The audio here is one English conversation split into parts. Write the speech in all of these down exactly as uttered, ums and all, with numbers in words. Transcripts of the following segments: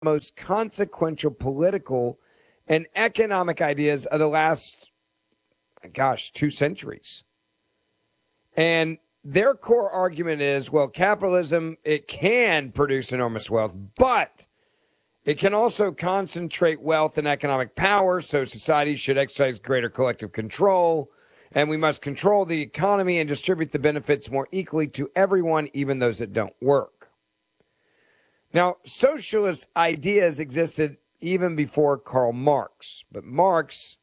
most consequential political and economic ideas of the last, gosh, two centuries. And their core argument is, well, capitalism, it can produce enormous wealth, but it can also concentrate wealth and economic power, so society should exercise greater collective control, and we must control the economy and distribute the benefits more equally to everyone, even those that don't work. Now, socialist ideas existed even before Karl Marx, but Marx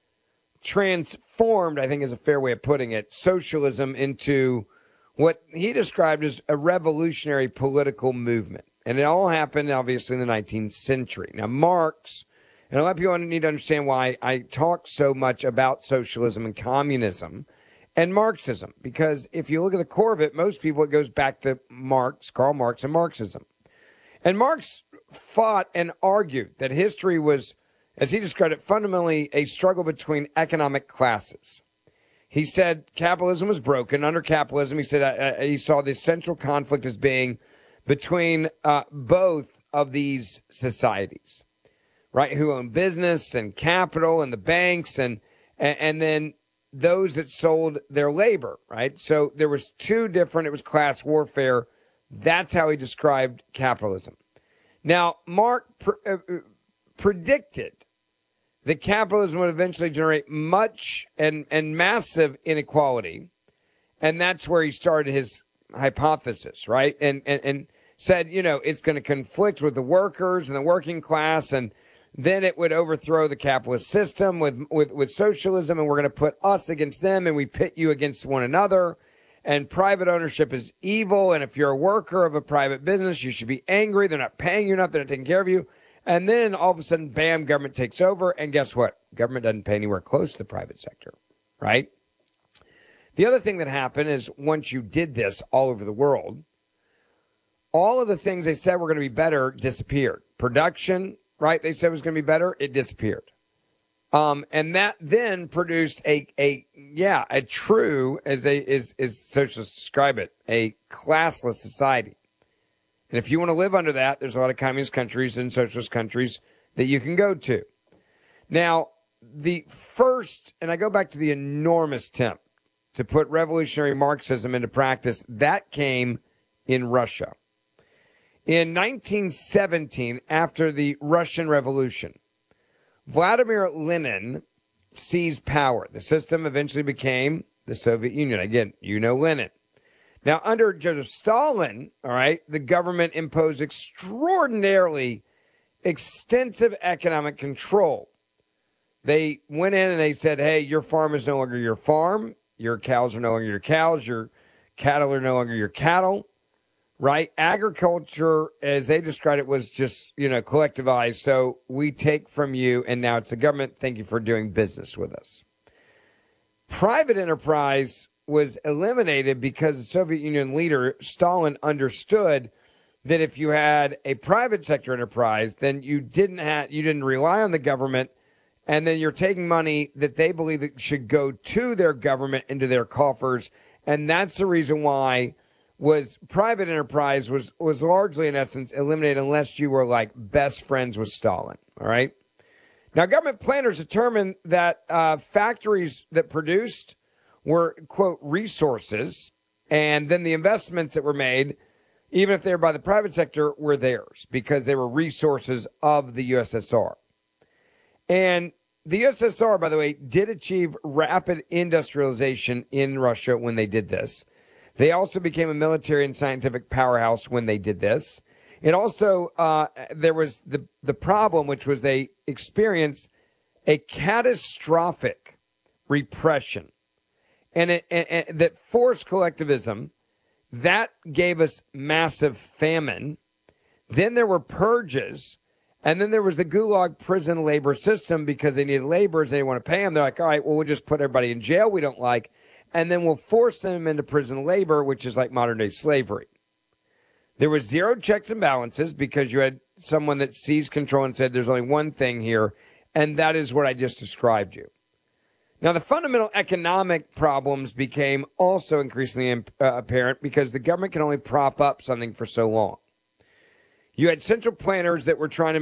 transformed, I think is a fair way of putting it, socialism into what he described as a revolutionary political movement. And it all happened, obviously, in the nineteenth century. Now, Marx, and a lot of people need to understand why I talk so much about socialism and communism and Marxism, because if you look at the core of it, most people, it goes back to Marx, Karl Marx, and Marxism. And Marx fought and argued that history was, as he described it, fundamentally a struggle between economic classes. He said capitalism was broken. Under capitalism, he said uh, he saw the central conflict as being between uh, both of these societies, right? Who own business and capital and the banks and, and and then those that sold their labor, right? So there was two different, it was class warfare. That's how he described capitalism. Now, Marx pre- uh, predicted that capitalism would eventually generate much and, and massive inequality. And that's where he started his hypothesis, right? And, and, and said, you know, it's going to conflict with the workers and the working class, and then it would overthrow the capitalist system with, with, with socialism, and we're going to put us against them, and we pit you against one another, and private ownership is evil, and if you're a worker of a private business, you should be angry. They're not paying you enough. They're not taking care of you. And then all of a sudden, bam, government takes over, and guess what? Government doesn't pay anywhere close to the private sector, right? The other thing that happened is once you did this all over the world, all of the things they said were going to be better disappeared. Production, right, they said was going to be better, it disappeared. Um, and that then produced a, a yeah, a true, as they as, as socialists describe it, a classless society. And if you want to live under that, there's a lot of communist countries and socialist countries that you can go to. Now, the first, and I go back to the enormous attempt to put revolutionary Marxism into practice, that came in Russia. In nineteen seventeen, after the Russian Revolution, Vladimir Lenin seized power. The system eventually became the Soviet Union. Again, you know Lenin. Now, under Joseph Stalin, all right, the government imposed extraordinarily extensive economic control. They went in and they said, hey, your farm is no longer your farm. Your cows are no longer your cows. Your cattle are no longer your cattle, right? Agriculture, as they described it, was just, you know, collectivized. So we take from you, and now it's the government. Thank you for doing business with us. Private enterprise was eliminated because the Soviet Union leader, Stalin, understood that if you had a private sector enterprise, then you didn't have, you didn't rely on the government, and then you're taking money that they believe that should go to their government into their coffers. And that's the reason why was private enterprise was, was largely, in essence, eliminated unless you were like best friends with Stalin. All right. Now, government planners determined that uh, factories that produced were, quote, resources, and then the investments that were made, even if they were by the private sector, were theirs because they were resources of the U S S R. And the U S S R, by the way, did achieve rapid industrialization in Russia when they did this. They also became a military and scientific powerhouse when they did this. It also, uh, there was the, the problem, which was they experienced a catastrophic repression. And, it, and, and that forced collectivism, that gave us massive famine. Then there were purges. And then there was the Gulag prison labor system because they needed laborers. They didn't want to pay them. They're like, all right, well, we'll just put everybody in jail we don't like. And then we'll force them into prison labor, which is like modern day slavery. There was zero checks and balances because you had someone that seized control and said, there's only one thing here. And that is what I just described you. Now, the fundamental economic problems became also increasingly uh, apparent because the government can only prop up something for so long. You had central planners that were trying to